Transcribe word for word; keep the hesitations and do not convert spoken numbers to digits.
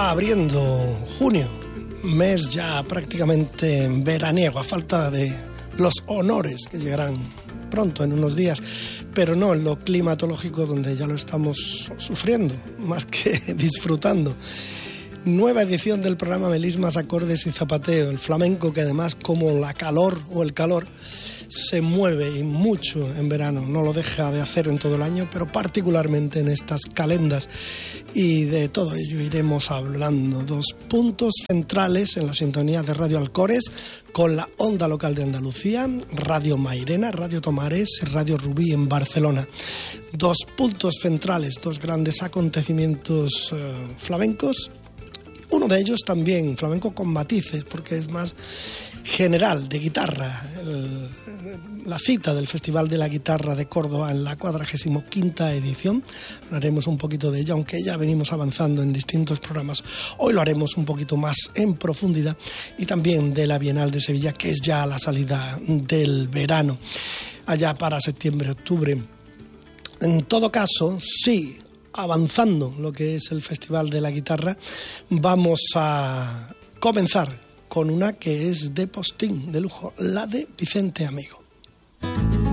va abriendo junio, mes ya prácticamente veraniego, a falta de los honores que llegarán pronto, en unos días, pero no en lo climatológico, donde ya lo estamos sufriendo, más que disfrutando. Nueva edición del programa Melismas, Acordes y Zapateo, el flamenco que además, como la calor o el calor, se mueve y mucho en verano, no lo deja de hacer en todo el año, pero particularmente en estas calendas. Y de todo ello iremos hablando. Dos puntos centrales en la sintonía de Radio Alcores, con la onda local de Andalucía, Radio Mairena, Radio Tomares y Radio Rubí en Barcelona. Dos puntos centrales, dos grandes acontecimientos eh, flamencos. Uno de ellos también flamenco con matices, porque es más general, de guitarra. El, la cita del Festival de la Guitarra de Córdoba en la cuadragésimo quinta edición. Hablaremos un poquito de ella, aunque ya venimos avanzando en distintos programas. Hoy lo haremos un poquito más en profundidad. Y también de la Bienal de Sevilla, que es ya la salida del verano, allá para septiembre, octubre. En todo caso, sí, avanzando lo que es el Festival de la Guitarra, vamos a comenzar con una que es de postín, de lujo, la de Vicente Amigo.